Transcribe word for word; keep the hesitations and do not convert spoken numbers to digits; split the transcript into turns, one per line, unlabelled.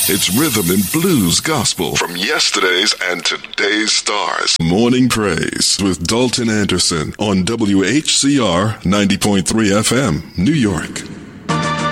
It's rhythm and blues gospel from yesterday's and today's stars. Morning Praise with Dalton Anderson on W H C R ninety point three F M, New York.